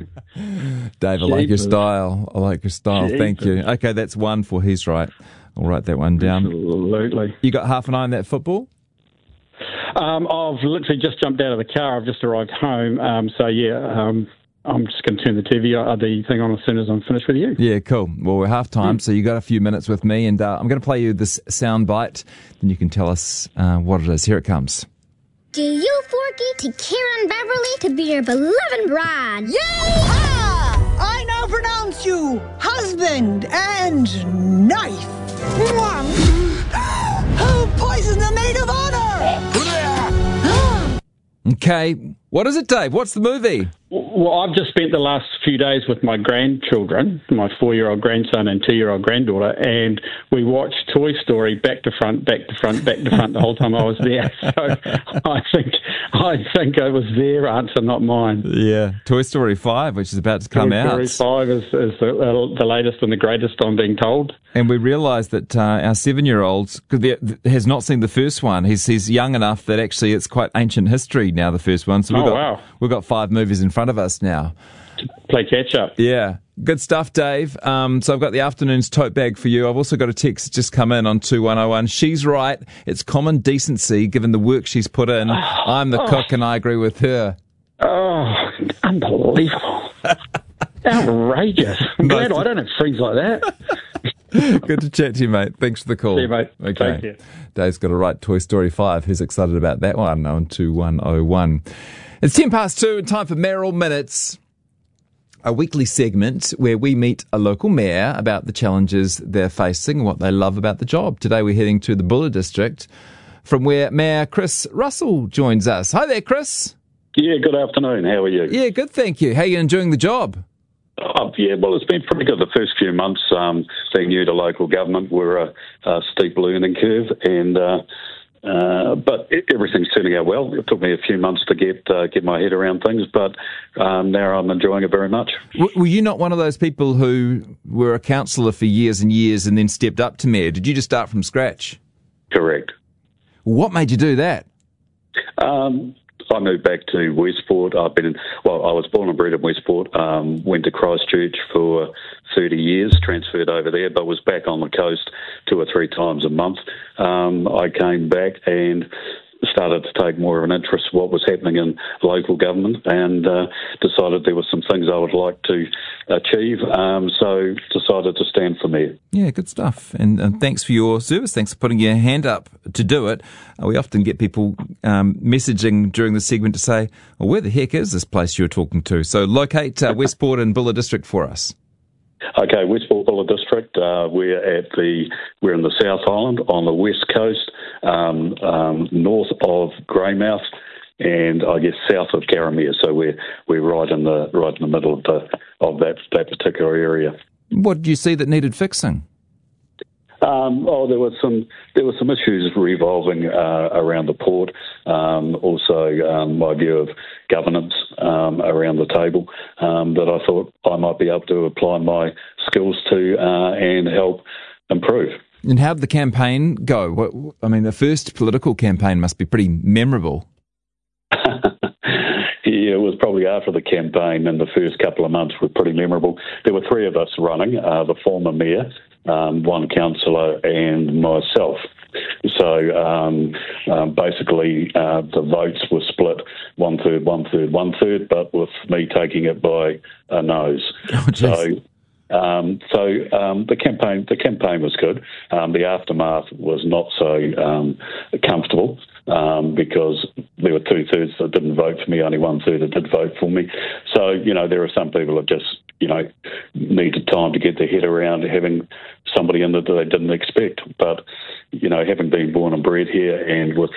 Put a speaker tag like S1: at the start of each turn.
S1: Dave, I like your style. Thank you. Okay, that's one for He's Right. I'll write that one down.
S2: Absolutely.
S1: You got half an eye on that football?
S2: I've literally just jumped out of the car. I've just arrived home. I'm just going to turn the the thing on as soon as I'm finished with you.
S1: Yeah, cool. Well, we're half time, so you got a few minutes with me, and I'm going to play you this sound bite, then you can tell us what it is. Here it comes.
S3: Do you, Forky, to Karen Beverly to be your beloved bride?
S4: Yay-ha! I now pronounce you husband and knife. Who poisoned the maid of honor?
S1: Okay, what is it, Dave? What's the movie?
S2: Well, I've just spent the last few days with my grandchildren, my 4-year-old grandson and 2-year-old granddaughter, and we watched Toy Story back to front, back to front, back to front the whole time I was there. So I think it was their answer, not mine.
S1: Yeah, Toy Story 5, which is about to come out.
S2: Toy Story 5 is the latest and the greatest, I'm being told.
S1: And we realised that our 7-year-old has not seen the first one. He's young enough that actually it's quite ancient history now, the first one. So we've got 5 movies in front of us now.
S2: Play catch up.
S1: Yeah. Good stuff, Dave. So I've got the afternoon's tote bag for you. I've also got a text that's just come in on 2101. She's right. It's common decency, given the work she's put in. I'm the cook and I agree with her.
S2: Oh, unbelievable. Outrageous. I'm glad I don't have friends like that.
S1: Good to chat to you, mate. Thanks for the call.
S2: See you, mate.
S1: Okay.
S2: Take care.
S1: Dave's got to write Toy Story 5. Who's excited about that one? On 2101. It's 2:10 and time for Mayoral Minutes, a weekly segment where we meet a local mayor about the challenges they're facing and what they love about the job. Today we're heading to the Buller district, from where Mayor Chris Russell joins us. Hi there, Chris.
S5: Yeah, good afternoon. How are you?
S1: Yeah, good, thank you. How are you enjoying the job?
S5: Yeah, well, it's been pretty good the first few months. Being new to local government, we're a steep learning curve, and but everything's turning out well. It took me a few months to get my head around things, but now I'm enjoying it very much.
S1: Were you not one of those people who were a councillor for years and years and then stepped up to mayor? Did you just start from scratch?
S5: Correct.
S1: What made you do that?
S5: I moved back to Westport. I was born and bred in Westport, went to Christchurch for 30 years, transferred over there, but was back on the coast 2 or 3 times a month. I came back and started to take more of an interest in what was happening in local government, and decided there were some things I would like to achieve, so decided to stand for mayor. Yeah,
S1: good stuff. And thanks for your service. Thanks for putting your hand up to do it. We often get people messaging during the segment to say, well, where the heck is this place you're talking to? So locate Westport and Buller District for us.
S5: Okay, Westport Buller District. We're in the South Island on the west coast, north of Greymouth, and I guess south of Karamea. So we're right in the middle of that particular area.
S1: What did you see that needed fixing?
S5: There were some issues revolving around the port. Also, my view of governance around the table that I thought I might be able to apply my skills to and help improve.
S1: And how did the campaign go? The first political campaign must be pretty memorable.
S5: Yeah, it was probably after the campaign, and the first couple of months were pretty memorable. There were 3 of us running, the former mayor, 1 councillor and myself. So basically the votes were split 1/3, 1/3, 1/3, but with me taking it by a nose. The campaign was good. The aftermath was not so comfortable because there were 2/3 that didn't vote for me, only 1/3 that did vote for me. So there are some people that just needed time to get their head around having somebody in that they didn't expect. But having been born and bred here and with